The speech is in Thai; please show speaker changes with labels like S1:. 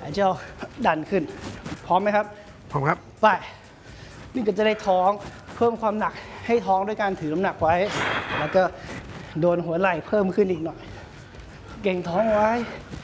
S1: จะดันขึ้นพร้อมไหมครับ
S2: พร้อมครับ
S1: ไปนี่ก็จะได้ท้องเพิ่มความหนักให้ท้องด้วยการถือน้ำหนักไว้แล้วก็โดนหัวไหล่เพิ่มขึ้นอีกหน่อยเก่งท้องไว้